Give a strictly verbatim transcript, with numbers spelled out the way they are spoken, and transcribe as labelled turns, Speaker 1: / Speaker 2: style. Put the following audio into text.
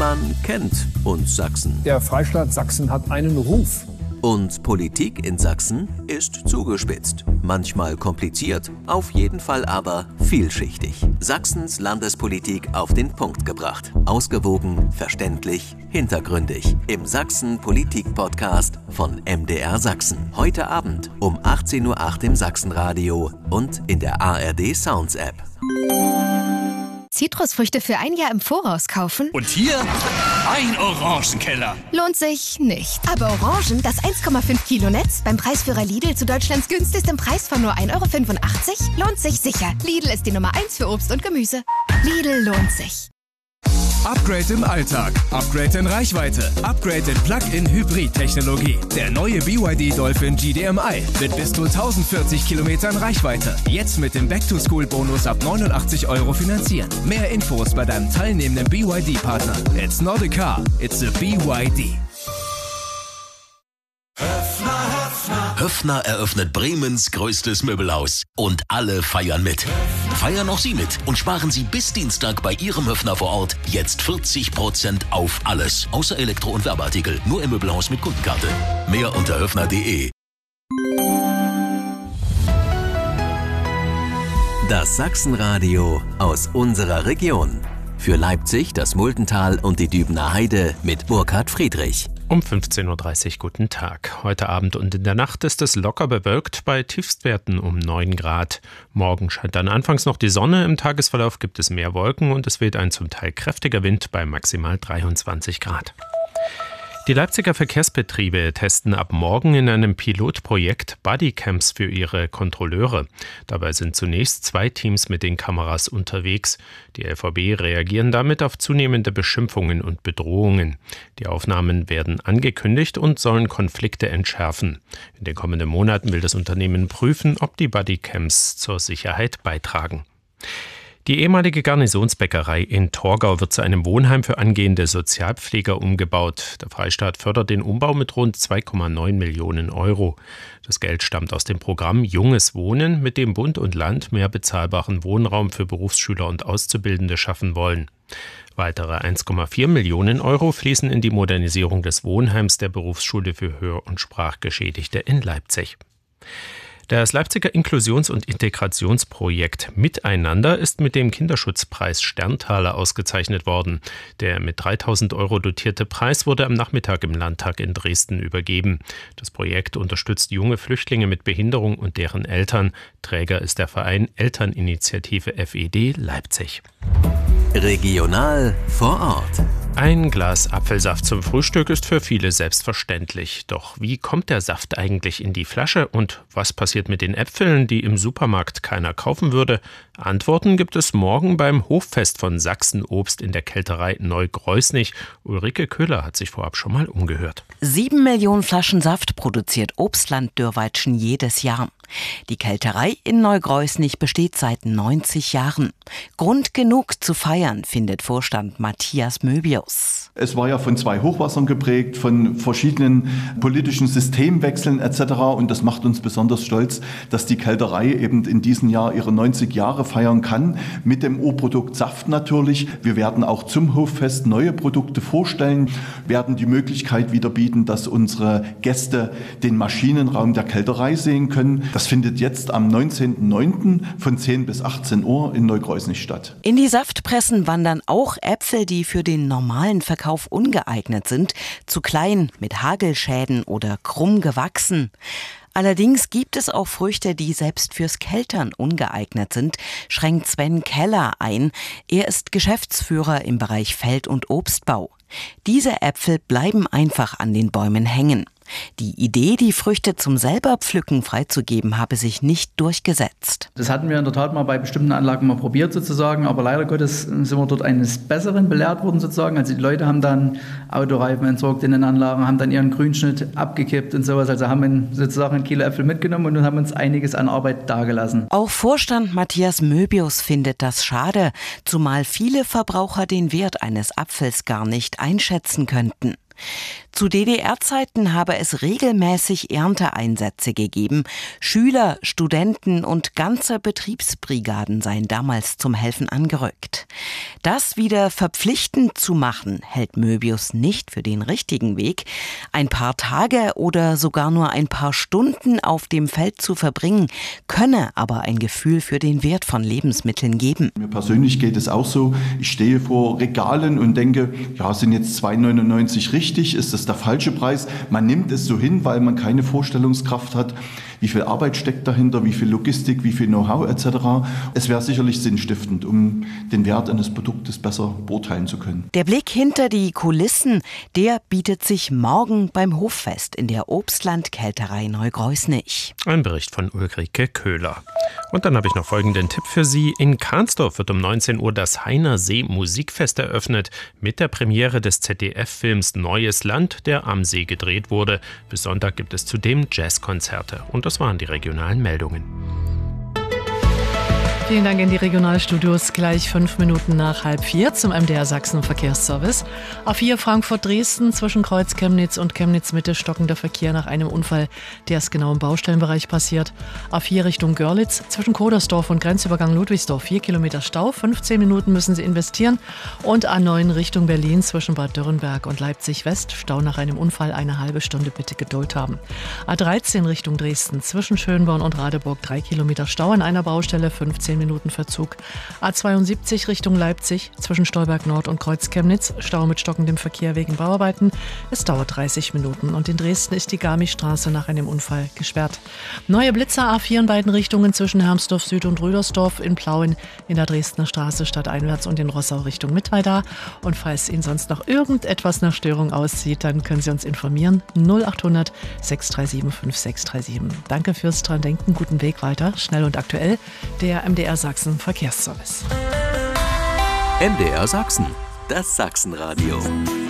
Speaker 1: Man kennt uns Sachsen.
Speaker 2: Der Freistaat Sachsen hat einen Ruf.
Speaker 1: Und Politik in Sachsen ist zugespitzt. Manchmal kompliziert, auf jeden Fall aber vielschichtig. Sachsens Landespolitik auf den Punkt gebracht. Ausgewogen, verständlich, hintergründig. Im Sachsen-Politik-Podcast von M D R Sachsen. Heute Abend um achtzehn Uhr acht im Sachsenradio und in der A R D Sounds App.
Speaker 3: Zitrusfrüchte für ein Jahr im Voraus kaufen?
Speaker 4: Und hier ein Orangenkeller.
Speaker 3: Lohnt sich nicht. Aber Orangen, das eins Komma fünf Kilo Netz, beim Preisführer Lidl zu Deutschlands günstigstem Preis von nur ein Euro fünfundachtzig, lohnt sich sicher. Lidl ist die Nummer eins für Obst und Gemüse. Lidl lohnt sich.
Speaker 5: Upgrade im Alltag, Upgrade in Reichweite, Upgrade in Plug-in-Hybrid-Technologie. Der neue B Y D Dolphin G D M I mit bis zu tausendvierzig Kilometern Reichweite. Jetzt mit dem Back-to-School-Bonus ab neunundachtzig Euro finanzieren. Mehr Infos bei deinem teilnehmenden B Y D-Partner. It's not a car, it's a B Y D.
Speaker 6: Höffner eröffnet Bremens größtes Möbelhaus. Und alle feiern mit. Feiern auch Sie mit und sparen Sie bis Dienstag bei Ihrem Höffner vor Ort jetzt vierzig Prozent auf alles. Außer Elektro- und Werbeartikel. Nur im Möbelhaus mit Kundenkarte. Mehr unter höffner punkt de.
Speaker 1: Das Sachsenradio aus unserer Region. Für Leipzig, das Muldental und die Dübener Heide mit Burkhard Friedrich.
Speaker 7: Um fünfzehn Uhr dreißig guten Tag. Heute Abend und in der Nacht ist es locker bewölkt bei Tiefstwerten um neun Grad. Morgen scheint dann anfangs noch die Sonne, im Tagesverlauf gibt es mehr Wolken und es weht ein zum Teil kräftiger Wind bei maximal dreiundzwanzig Grad. Die Leipziger Verkehrsbetriebe testen ab morgen in einem Pilotprojekt Bodycams für ihre Kontrolleure. Dabei sind zunächst zwei Teams mit den Kameras unterwegs. Die L V B reagieren damit auf zunehmende Beschimpfungen und Bedrohungen. Die Aufnahmen werden angekündigt und sollen Konflikte entschärfen. In den kommenden Monaten will das Unternehmen prüfen, ob die Bodycams zur Sicherheit beitragen. Die ehemalige Garnisonsbäckerei in Torgau wird zu einem Wohnheim für angehende Sozialpfleger umgebaut. Der Freistaat fördert den Umbau mit rund zwei Komma neun Millionen Euro. Das Geld stammt aus dem Programm Junges Wohnen, mit dem Bund und Land mehr bezahlbaren Wohnraum für Berufsschüler und Auszubildende schaffen wollen. Weitere eins Komma vier Millionen Euro fließen in die Modernisierung des Wohnheims der Berufsschule für Hör- und Sprachgeschädigte in Leipzig. Das Leipziger Inklusions- und Integrationsprojekt Miteinander ist mit dem Kinderschutzpreis Sterntaler ausgezeichnet worden. Der mit dreitausend Euro dotierte Preis wurde am Nachmittag im Landtag in Dresden übergeben. Das Projekt unterstützt junge Flüchtlinge mit Behinderung und deren Eltern. Träger ist der Verein Elterninitiative F E D Leipzig.
Speaker 1: Regional vor Ort.
Speaker 7: Ein Glas Apfelsaft zum Frühstück ist für viele selbstverständlich. Doch wie kommt der Saft eigentlich in die Flasche und was passiert mit den Äpfeln, die im Supermarkt keiner kaufen würde? Antworten gibt es morgen beim Hoffest von Sachsen Obst in der Kälterei Neugreusnich. Ulrike Köhler hat sich vorab schon mal umgehört.
Speaker 8: Sieben Millionen Flaschen Saft produziert Obstland Dürrweitschen jedes Jahr. Die Kälterei in Neugreusnich besteht seit neunzig Jahren. Grund genug zu feiern, findet Vorstand Matthias Möbius.
Speaker 9: Es war ja von zwei Hochwassern geprägt, von verschiedenen politischen Systemwechseln et cetera. Und das macht uns besonders stolz, dass die Kälterei eben in diesem Jahr ihre neunzig Jahre feiern kann. Mit dem O-Produkt Saft natürlich. Wir werden auch zum Hoffest neue Produkte vorstellen, werden die Möglichkeit wieder bieten, dass unsere Gäste den Maschinenraum der Kälterei sehen können. Das findet jetzt am neunzehnten neunten von zehn bis achtzehn Uhr in Neugreusnich statt.
Speaker 8: In die Saftpressen wandern auch Äpfel, die für den normalen Verkauf ungeeignet sind, zu klein, mit Hagelschäden oder krumm gewachsen. Allerdings gibt es auch Früchte, die selbst fürs Keltern ungeeignet sind, schränkt Sven Keller ein. Er ist Geschäftsführer im Bereich Feld- und Obstbau. Diese Äpfel bleiben einfach an den Bäumen hängen. Die Idee, die Früchte zum selber Pflücken freizugeben, habe sich nicht durchgesetzt.
Speaker 10: Das hatten wir in der Tat mal bei bestimmten Anlagen mal probiert sozusagen, aber leider Gottes sind wir dort eines Besseren belehrt worden sozusagen. Also die Leute haben dann Autoreifen entsorgt in den Anlagen, haben dann ihren Grünschnitt abgekippt und sowas. Also haben sozusagen ein Kilo Äpfel mitgenommen und haben uns einiges an Arbeit dagelassen.
Speaker 8: Auch Vorstand Matthias Möbius findet das schade, zumal viele Verbraucher den Wert eines Apfels gar nicht einschätzen könnten. Zu D D R-Zeiten habe es regelmäßig Ernteeinsätze gegeben. Schüler, Studenten und ganze Betriebsbrigaden seien damals zum Helfen angerückt. Das wieder verpflichtend zu machen, hält Möbius nicht für den richtigen Weg. Ein paar Tage oder sogar nur ein paar Stunden auf dem Feld zu verbringen, könne aber ein Gefühl für den Wert von Lebensmitteln geben.
Speaker 9: Mir persönlich geht es auch so, ich stehe vor Regalen und denke, ja, sind jetzt zwei neunundneunzig richtig? Ist das der falsche Preis? Man nimmt es so hin, weil man keine Vorstellungskraft hat, wie viel Arbeit steckt dahinter, wie viel Logistik, wie viel Know-how et cetera. Es wäre sicherlich sinnstiftend, um den Wert eines Produktes besser beurteilen zu können.
Speaker 8: Der Blick hinter die Kulissen, der bietet sich morgen beim Hoffest in der Obstland-Kälterei Neugreusnich.
Speaker 7: Ein Bericht von Ulrike Köhler. Und dann habe ich noch folgenden Tipp für Sie. In Kahnsdorf wird um neunzehn Uhr das Heiner See Musikfest eröffnet mit der Premiere des Z D F-Films Neues Land, der am See gedreht wurde. Bis Sonntag gibt es zudem Jazzkonzerte. Und das waren die regionalen Meldungen.
Speaker 11: Vielen Dank in die Regionalstudios. Gleich fünf Minuten nach halb vier zum M D R Sachsen Verkehrsservice. A vier Frankfurt-Dresden zwischen Kreuz Chemnitz und Chemnitz-Mitte stockender Verkehr nach einem Unfall, der ist genau im Baustellenbereich passiert. A vier Richtung Görlitz zwischen Kodersdorf und Grenzübergang Ludwigsdorf vier Kilometer Stau, fünfzehn Minuten müssen Sie investieren. Und A neun Richtung Berlin zwischen Bad Dürrenberg und Leipzig West, Stau nach einem Unfall, eine halbe Stunde bitte Geduld haben. A dreizehn Richtung Dresden zwischen Schönborn und Radeburg drei Kilometer Stau an einer Baustelle, fünfzehn Minuten Verzug. A zweiundsiebzig Richtung Leipzig zwischen Stolberg Nord und Kreuz Chemnitz, Stau mit stockendem Verkehr wegen Bauarbeiten. Es dauert dreißig Minuten und in Dresden ist die Garmistraße nach einem Unfall gesperrt. Neue Blitzer A vier in beiden Richtungen zwischen Hermsdorf Süd und Rüdersdorf, in Plauen in der Dresdner Straße stadteinwärts und in Rossau Richtung Mittweida. Und falls Ihnen sonst noch irgendetwas nach Störung aussieht, dann können Sie uns informieren. null acht hundert sechs drei sieben fünf sechs drei sieben. Danke fürs dran denken, guten Weg weiter, schnell und aktuell. Der M D R Sachsen Verkehrsservice.
Speaker 1: M D R Sachsen, das Sachsenradio.